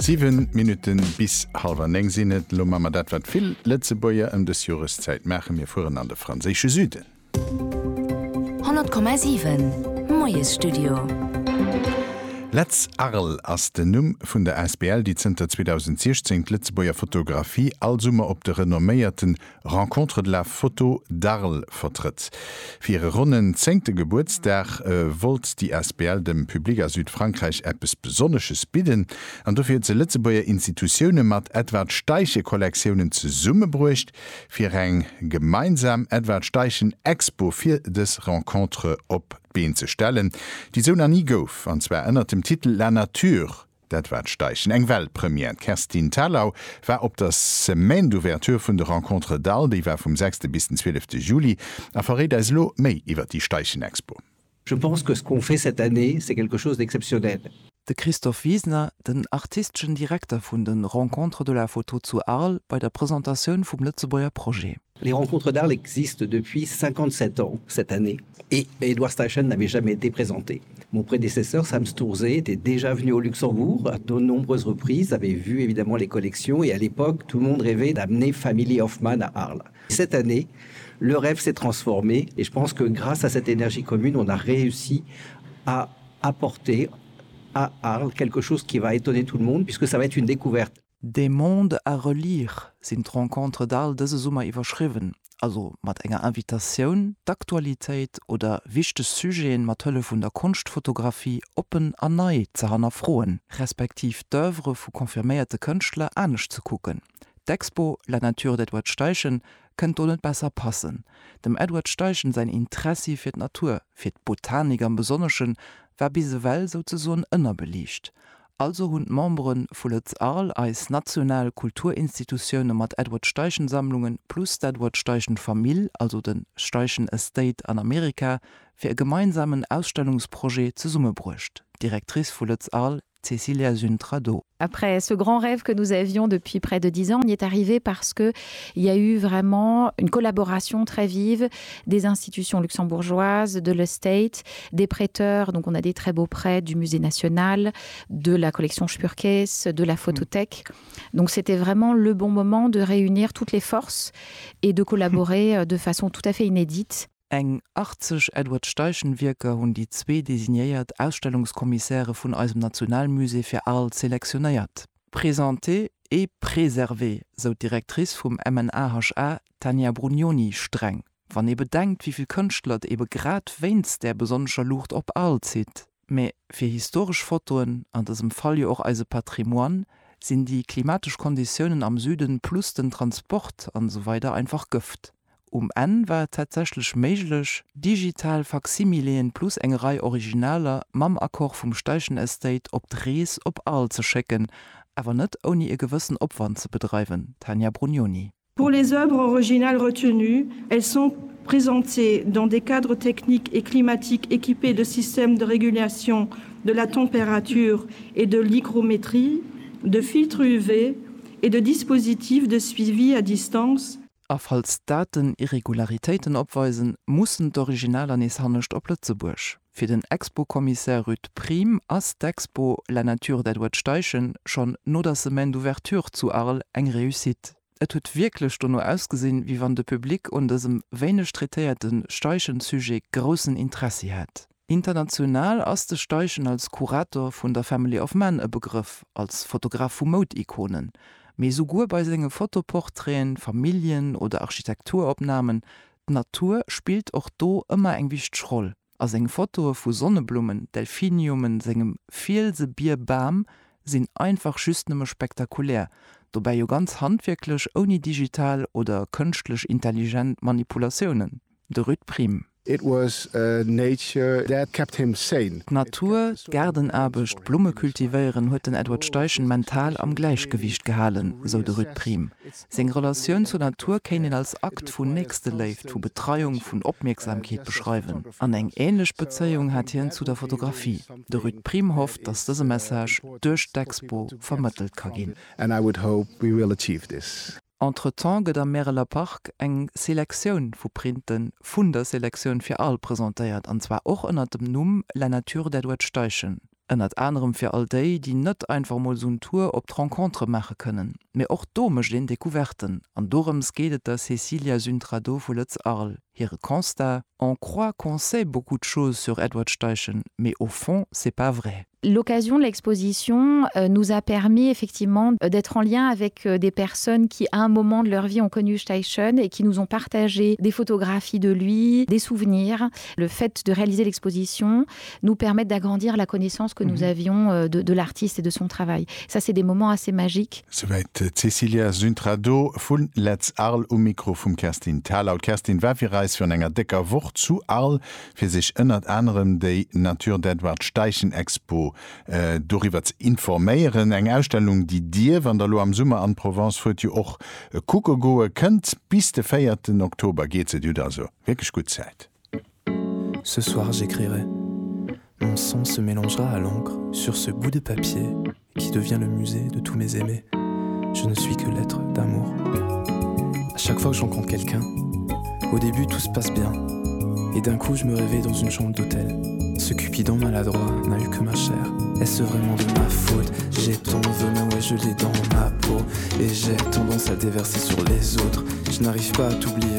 7 Minuten bis halber neng sinnet lo ma dat wat vill Letzebäier des Jureszeit Mäche mir fuhren an de Franzésche Süden. 100,7 Moies Studio. Letz Arl ass den Numm vun der SBL die Zter 2016 Letzebäier Fotografie allsummer op de renomméierten Rencontre de la Photo d'Arl vertritt. Fir runnen 10. Geburtsdag wollt die SBL dem Publikum a Südfrankreich eppes besonneches bidden, an dofir ze Letzebäier Institutionioune mat Edward Steiche Kollektionen ze Summe bruecht, fir eng gemeinsam Edward Steichen Expo fir des Rencontre op zu stellen, die so nie gouf, anzwer ënnert dem Titel La Nature, d'Edward Steichen eng Weltpremier. Kerstin Tallau war op das Semaine d'Ouverture vun de Rencontre d'Arles, die war vom 6. bis den 12. Juli, a verrät als lo méi iwwer die Steichen Expo. Je pense que ce qu'on fait cette année, c'est quelque chose d'exceptionnel. De Christoph Wiesner, den artistischen Direktor vun den Rencontre de la Photo zu Arles bei der Präsentation vum Letzebäier Projet. Les rencontres d'Arles existent depuis 57 ans cette année et Edward Steichen n'avait jamais été présenté. Mon prédécesseur Sam Stourzé était déjà venu au Luxembourg à de nombreuses reprises, avait vu évidemment les collections et à l'époque tout le monde rêvait d'amener Family Hoffman à Arles. Cette année, le rêve s'est transformé et je pense que grâce à cette énergie commune, on a réussi à apporter à Arles quelque chose qui va étonner tout le monde puisque ça va être une découverte. Des Mondes à relire sind Rencontre d'Arles dese Summer iwwerschriwen, also mat enger Invitationun, d'Aktualitéit oder wichte Sujeen mat Hëlle vun der Kunstfotografie oppen an nei ze hannerfroen, respektiv d'Œuvre vu konfirméierte Kënchtler aneg zu kucken. D'Expo La Nature d'Edward Steichen kënnt net besser passen. Dem Edward Steichen sein Interesse fir d' Natur, fir d' Botanik am Besonneschen, war bisewell so ze so'n ënner belicht. Also hunn Membren vu Letz Arl als national Kulturinstitutionioune mat Edward Steichen Sammlungen plus d'Edward Steichen Famill, also den Steichen Estate an Amerika, fir e gemeinsamen Ausstellungsprojekt ze Summe bruecht. Direktrice vu Letz Arl, Cécilia Zuntrado. Après ce grand rêve que nous avions depuis près de 10 ans, on y est arrivé parce qu'il y a eu vraiment une collaboration très vive des institutions luxembourgeoises, de l'Estate, des prêteurs, donc on a des très beaux prêts du Musée national, de la collection Spurkes, de la photothèque. Donc c'était vraiment le bon moment de réunir toutes les forces et de collaborer de façon tout à fait inédite. Eng 80 Edward Steichen Wirker hunn die zwee designéiert Ausstellungskommissaire vun eusem Nationalmusee fir Arles selektionéiert. Präsenté e préservé, so Direktrice vum MNAHA Tania Brugnoni streng. Wann e bedenkt, wieviel Kënchtler ebe grad wéinst der besonnescher Lucht op Arles zit. Me fir historisch Fotoen, an dessem Fall jo och eise Patrimoine, sinn die klimatisch Konditionen am Süden plus den Transport an so weiter einfach gëft. N war tatsächlich méiglech digital Faximileen plus engerei originaler mam Akkor vum Steichen Estate op Drees op Arles ze checken, awer net oni e gewëssen Opwand ze betreiben. Tania Brugnoni. Pour les œuvres originales retenues, elles sont présentées dans des cadres techniques et climatiques équipés de systèmes de régulation de la température et de l'hygrométrie, de filtres UV et de dispositifs de suivi à distance. Falls Daten Irregularitéiten opweisen, mussssen d'Original an eshannecht op Lëtzebusch. Fir den Expo-Kommissär Ruth Prim ass d'Expo La Nature d'Edward Steichen schon no der Semaine d'Ouverture zu Arles eng reüsit. Et huet wirklichklech no ausgesinn, wie wann de Publikum und esem wéineg tritéierten Steichen-Sujet grossen Interesse hat. International ass de Steichen als Kurator vun der Family Hoffman e Begriff, als Fotograf vu Mode-Ikonen. Me sogur bei senge Fotoporträten, Familien oder Architekturopnahmen, Natur spielt auch do immer eng wichtig Roll. As eng Foto vu Sonneblumen, Delphiniumen, segem Vielse Bierbam sind einfach schüstnemme spektakulär, dobei jo ganz handwirklich ohne digital oder künstlich intelligent Manipulationen. De Ruth Prim. It was nature that kept him sane. Natur, Gartenarbecht, Blume kultivieren huet den Edward Steichen mental am Gleichgewicht gehalen, so de Ruth Prim. Seng Relationun zur Natur kennen als Akt vun nächste Leif zu Betreuung vun Opmerksamkeit beschreiben. An eng ähnlich Bezeihung hat hien zu der Fotografie. De Ruth Prim hofft, dass diese Message durch d'Expo vermittelt kann gehen. And I would hope we will achieve this. Entretemps gët am Mereler Park eng Selektioun vu Printen vun der Selektioun fir Arles präsentéiert, anzwer och ënner dem Numm La Nature d'Edward Steichen. ënnert anderem fir all déi, die net einfach mal so'n Tour op d'Rencontre mache können. Me och domech den Découverten. An dorems gehtet der Cecilia Züntrado vu Lëtz Arl. Ihre constat, on croit qu'on sait beaucoup de choses sur Edward Steichen, mais au fond, c'est pas vrai. L'occasion de l'exposition nous a permis effectivement d'être en lien avec des personnes qui à un moment de leur vie ont connu Steichen et qui nous ont partagé des photographies de lui, des souvenirs. Le fait de réaliser l'exposition nous permet d'agrandir la connaissance que nous avions de l'artiste et de son travail. Ça, c'est des moments assez magiques. Soweit Cecilia Züntrado von Let's Arl Mikro vom Kerstin Thaler. Kerstin war für enger decker Wort zu Arl für sich ënnert anderem déi Natur d'Edward Steichen Expo darüber zu informieren, eng Ausstellung, die dir, wann der lo am Summer an Provence fut ihr auch Kucke goe könnt, bis de 4. Oktober geht se du da so. Wirklich gut Zeit. Ce soir, j'écrirai. Mon sang se mélangera à l'encre sur ce bout de papier qui devient le musée de tous mes aimés. Je ne suis que lettre d'amour. À chaque fois que je rencontre quelqu'un, au début tout se passe bien. Et d'un coup, je me réveille dans une chambre d'hôtel. Ce Cupidon maladroit n'a eu que ma chair. Est-ce vraiment de ma faute? J'ai ton venin, ouais, je l'ai dans ma peau. Et j'ai tendance à déverser sur les autres. Je n'arrive pas à t'oublier.